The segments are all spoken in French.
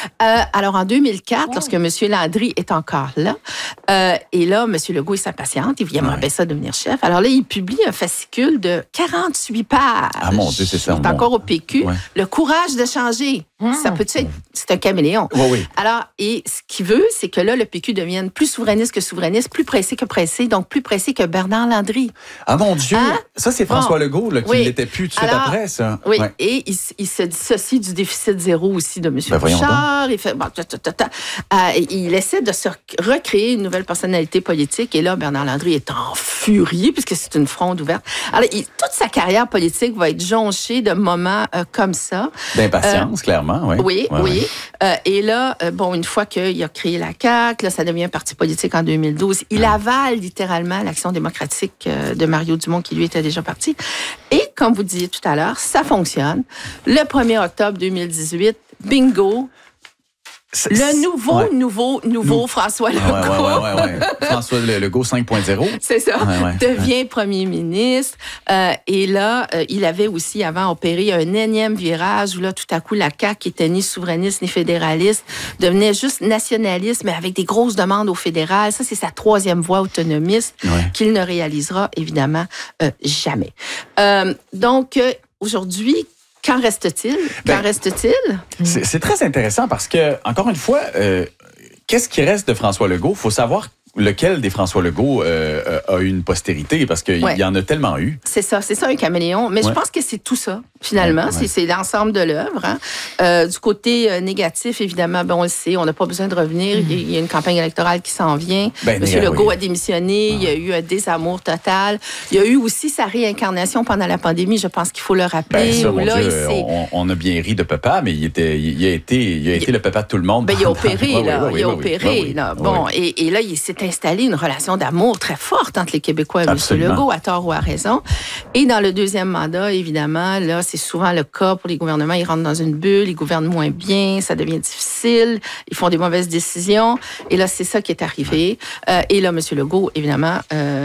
Alors, en 2004, lorsque M. Landry est encore là, et là, M. Legault, il s'impatiente, il aimerait bien ça devenir chef. Alors là, il publie un fascicule de 48 pages. Ah mon Dieu, c'est ça. Il est encore au PQ. Ouais. Le courage de changer. Ça peut-tu être... C'est un caméléon. Oui. Alors, et ce qu'il veut, c'est que là, le PQ devienne plus souverainiste que souverainiste, plus pressé que pressé, donc plus pressé que Bernard Landry. Ah mon Dieu! Ça, c'est François Legault là, qui l'était plus tout de suite après, ça. Oui, et il se dissocie du déficit zéro aussi de M. Bouchard. Il fait... il essaie de se recréer une nouvelle personnalité politique, et là, Bernard Landry est en furie, puisque c'est une fronde ouverte. Alors, toute sa carrière politique va être jonchée de moments comme ça. D'impatience, clairement. Oui. Et là, une fois qu'il a créé la CAQ, là, ça devient un parti politique en 2012. Il avale littéralement l'Action démocratique de Mario Dumont, qui lui était déjà parti. Et comme vous disiez tout à l'heure, ça fonctionne. Le 1er octobre 2018, bingo! Le nouveau François Legault. François Legault 5.0. C'est ça. Devient premier ministre. Et là, il avait aussi avant opéré un énième virage où là, tout à coup, la CAQ, qui était ni souverainiste ni fédéraliste, devenait juste nationaliste, mais avec des grosses demandes au fédéral. Ça, c'est sa troisième voie autonomiste qu'il ne réalisera évidemment jamais. Donc, aujourd'hui, qu'en reste-t-il? C'est très intéressant parce que, encore une fois, qu'est-ce qui reste de François Legault? Il faut savoir lequel des François Legault a une postérité, parce qu'il y en a tellement eu. C'est ça un caméléon. Mais je pense que c'est tout ça, finalement. C'est l'ensemble de l'œuvre. Du côté négatif, évidemment, on le sait, on n'a pas besoin de revenir. Il y a une campagne électorale qui s'en vient. M. Legault a démissionné. Il y a eu un désamour total. Il y a eu aussi sa réincarnation pendant la pandémie. Je pense qu'il faut le rappeler. On a bien ri de papa, mais il a été le papa de tout le monde. Il a opéré, là. Il a opéré, là. Et là, il s'est installé une relation d'amour très forte entre les Québécois et M. Legault, à tort ou à raison. Et dans le deuxième mandat, évidemment, là, c'est souvent le cas pour les gouvernements. Ils rentrent dans une bulle, ils gouvernent moins bien, ça devient difficile, ils font des mauvaises décisions. Et là, c'est ça qui est arrivé. Et là, M. Legault, évidemment,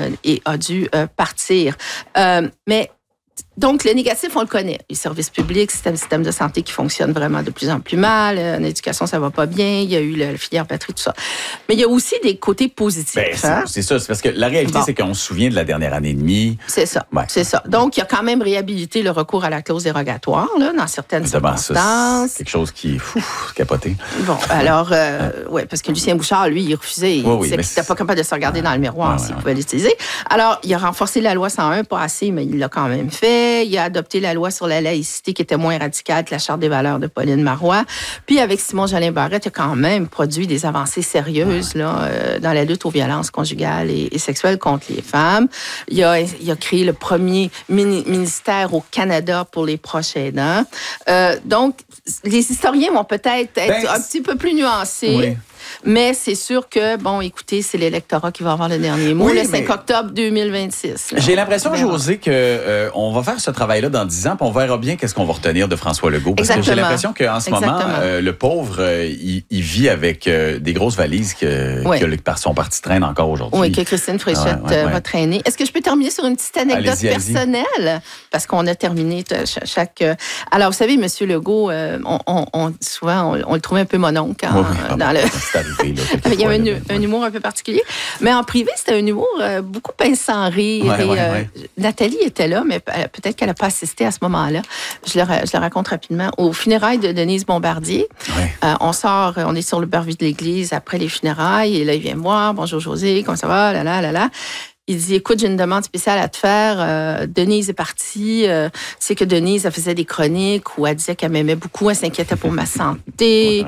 a dû partir. Mais donc, le négatif, on le connaît. Les services publics, système de santé qui fonctionne vraiment de plus en plus mal. En éducation, ça va pas bien. Il y a eu la filière patrie, tout ça. Mais il y a aussi des côtés positifs. C'est ça. C'est parce que la réalité, c'est qu'on se souvient de la dernière année et demie. C'est ça. C'est ça. Donc, il y a quand même réhabilité le recours à la clause dérogatoire, là, dans certaines circonstances. C'est quelque chose qui est capoté. Bon, alors, parce que Lucien Bouchard, lui, il refusait. Il n'était pas capable de se regarder dans le miroir s'il pouvait l'utiliser. Alors, il a renforcé la loi 101, pas assez, mais il l'a quand même fait. Il a adopté la loi sur la laïcité qui était moins radicale que la Charte des valeurs de Pauline Marois. Puis avec Simon Jolin Barrette, il a quand même produit des avancées sérieuses dans la lutte aux violences conjugales et sexuelles contre les femmes. Il a créé le premier ministère au Canada pour les proches aidants. Donc, les historiens vont peut-être être un petit peu plus nuancés. Oui. Mais c'est sûr que, écoutez, c'est l'électorat qui va avoir le dernier mot, le 5 octobre 2026. J'ai l'impression, Josée, qu'on va faire ce travail-là dans 10 ans, puis on verra bien qu'est-ce qu'on va retenir de François Legault. Parce que j'ai l'impression qu'en ce moment, le pauvre, il vit avec des grosses valises que son parti traîne encore aujourd'hui. Oui, que Christine Fréchette va traîner. Est-ce que je peux terminer sur une petite anecdote personnelle? Parce qu'on a terminé chaque... Alors, vous savez, M. Legault, souvent, on le trouvait un peu mononcle dans le... Il y avait un humour un peu particulier. Mais en privé, c'était un humour beaucoup pince sans rire. Nathalie était là, mais peut-être qu'elle n'a pas assisté à ce moment-là. Je le raconte rapidement. Aux funérailles de Denise Bombardier, on est sur le parvis de l'église après les funérailles. Et là, il vient me voir. Bonjour Josée, comment ça va? Là. Il dit, écoute, j'ai une demande spéciale à te faire. Denise est partie. C'est que Denise, elle faisait des chroniques où elle disait qu'elle m'aimait beaucoup, elle s'inquiétait pour ma santé.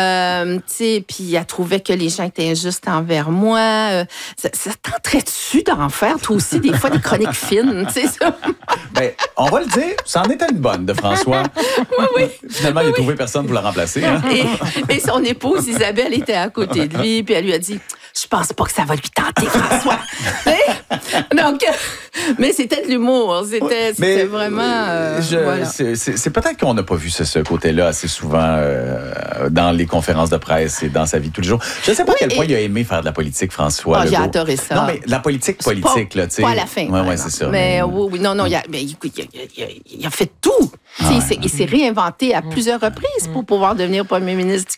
Puis elle trouvait que les gens étaient injustes envers moi. Ça tenterait-tu d'en faire, toi aussi, des fois, des chroniques fines? Tu sais ça? On va le dire, ça en était une bonne de François. Oui. Finalement, il n'a trouvé personne pour la remplacer. Hein? Et son épouse, Isabelle, était à côté de lui, puis elle lui a dit, je pense pas que ça va lui tenter, François. Donc, mais c'était de l'humour. C'était vraiment... C'est peut-être qu'on n'a pas vu ce côté-là assez souvent dans les conférences de presse et dans sa vie de tous les jours. Je ne sais pas à quel point il a aimé faire de la politique, François Legault. J'ai adoré ça. Non, mais la politique, là, tu sais. Pas à la fin. Oui, c'est ça. Mais il a fait tout. Il s'est réinventé à plusieurs reprises pour pouvoir devenir premier ministre du